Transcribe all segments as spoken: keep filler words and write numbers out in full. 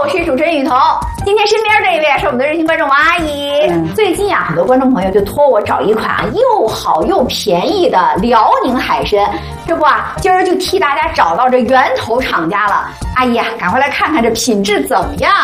我是主持人雨桐。今天身边这一位是我们的热心观众王阿姨。嗯、最近啊，很多观众朋友就托我找一款啊又好又便宜的辽宁海参，这不啊，今儿就替大家找到这源头厂家了。阿姨啊，赶快来看看这品质怎么样。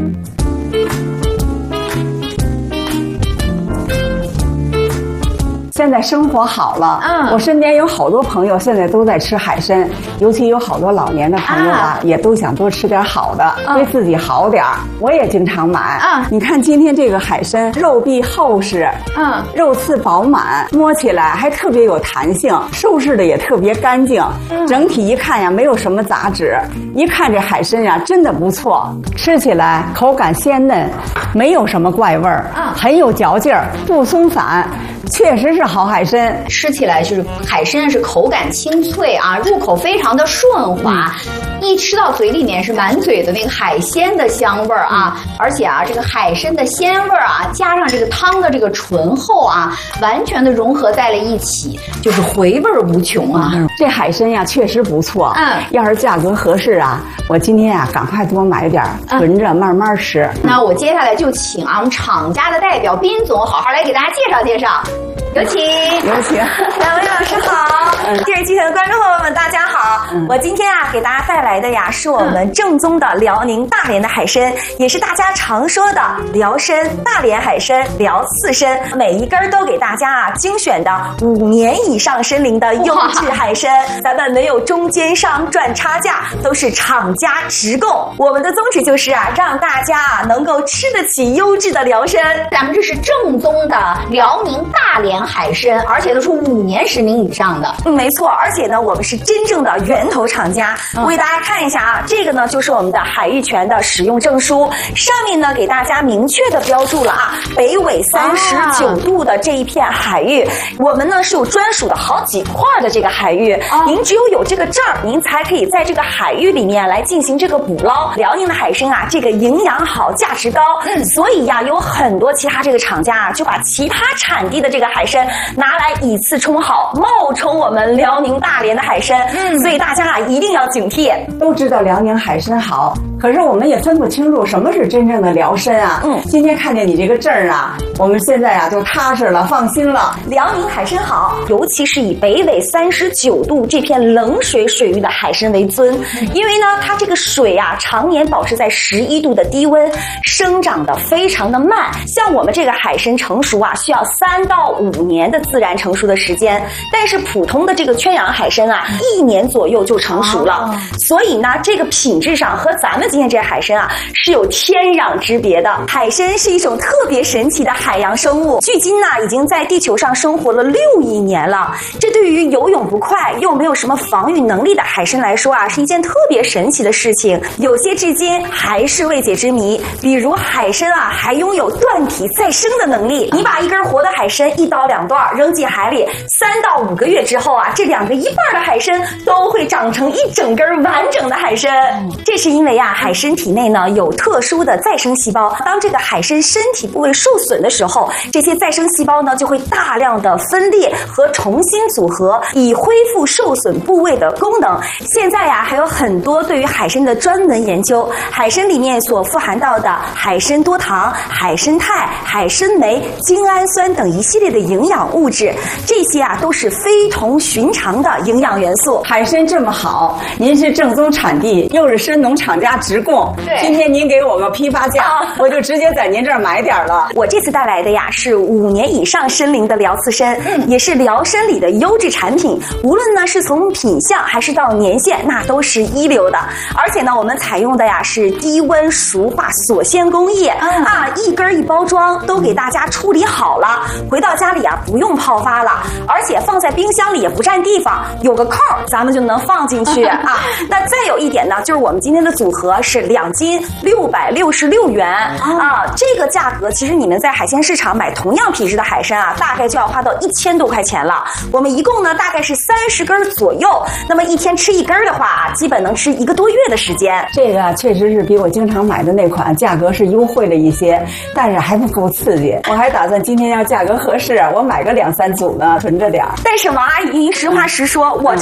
现在生活好了，嗯，我身边有好多朋友现在都在吃海参，尤其有好多老年的朋友啊，啊也都想多吃点好的，嗯、对自己好点儿。我也经常买，啊、嗯，你看今天这个海参，肉壁厚实，嗯，肉刺饱满，摸起来还特别有弹性，收拾的也特别干净，嗯、整体一看呀，没有什么杂质。一看这海参呀，真的不错，吃起来口感鲜嫩，没有什么怪味儿，啊，很有嚼劲儿，不松散。确实是好海参， 吃起来就是海参是口感清脆啊，入口非常的顺滑，嗯、一吃到嘴里面是满嘴的那个海鲜的香味儿啊，嗯、而且啊，这个海参的鲜味儿啊，加上这个汤的这个醇厚啊，完全的融合在了一起，就是回味无穷啊。 嗯、这海参呀，确实不错。嗯，要是价格合适啊，我今天啊，赶快多买点，囤着慢慢吃。 嗯、那我接下来就请啊，我们厂家的代表斌总好好来给大家介绍介绍。有请， 有请， 两位老师好，电视机前的观众朋友们大家好。嗯、我今天啊给大家带来的呀是我们正宗的辽宁大连的海参，嗯、也是大家常说的辽参、大连海参、辽刺参，每一根都给大家啊精选的五年以上参龄的优质海参，咱们没有中间商赚差价，都是厂家直供。我们的宗旨就是啊让大家啊能够吃得起优质的辽参， 咱们这是正宗的辽宁大连海参，而且都是五年十名以上的。 嗯，没错，而且呢，我们是真正的源头厂家。嗯、我给大家看一下啊，这个呢就是我们的海域泉的使用证书，上面呢给大家明确的标注了啊，北纬三十九度的这一片海域，啊、我们呢是有专属的好几块的这个海域，啊、您只有有这个证，您才可以在这个海域里面来进行这个捕捞。辽宁的海参啊，这个营养好，价值高，嗯，所以呀，有很多其他这个厂家啊，就把其他产地的这个海参拿来以次充好，冒充我们辽宁大连的海参，嗯，所以大家啊一定要警惕。 都知道辽宁海参好，可是我们也分不清楚什么是真正的辽参啊。嗯，今天看见你这个证儿啊，我们现在啊就踏实了，放心了。 辽宁海参好，尤其是以北纬三十九度这片冷水水域的海参为尊，嗯、因为呢它这个水啊常年保持在十一度的低温，生长的非常的慢。像我们这个海参成熟啊，需要三到五年的自然成熟的时间，但是普通的这个圈养海参啊，一年左右就成熟了。哦、所以呢，这个品质上和咱们今天这海参啊是有天壤之别的。海参是一种特别神奇的海洋生物，距今呢已经在地球上生活了六亿年了。这对于游泳不快又没有什么防御能力的海参来说啊，是一件特别神奇的事情。有些至今还是未解之谜，比如海参啊还拥有断体再生的能力。你把一根活的海参一刀两断扔进海里，三到五个月之后啊，这两个一半的海参都会长成一整根完整的海参。这是因为啊，海参体内呢有特殊的再生细胞，当这个海参身体部位受损的时候，这些再生细胞呢就会大量的分裂和重新组合，以恢复受损部位的功能。现在呀、啊，还有很多对于海参的专门研究，海参里面所富含到的海参多糖、海参肽、海参酶、精氨酸等一系列的营养物质，这些啊都是非同寻常的营养元素。 海参这么好，您是正宗产地，又是参农厂家直供，对，今天您给我个批发价，啊、我就直接在您这儿买点了。 我这次带来的呀是五年以上参龄的辽刺参，嗯、也是辽参里的优质产品，无论呢是从品相还是到年限，那都是一流的。而且呢，我们采用的呀是低温熟化锁鲜工艺，嗯、啊，一根一包装都给大家处理好了，回到家里啊不用泡发了，而且放在冰箱里也不占地方，有个扣咱们就能放进去啊。那再有一点呢，就是我们今天的组合是两斤六百六十六元啊，这个价格其实你们在海鲜市场买同样品质的海参啊，大概就要花到一千多块钱了。我们一共呢大概是三十根左右，那么一天吃一根的话啊，基本能吃一个多月的时间。 这个确实是比我经常买的那款价格是优惠了一些，但是还不够刺激。我还打算今天要价格合适，我买个两三组呢，囤着点儿。 但是王阿姨，您实话实说，我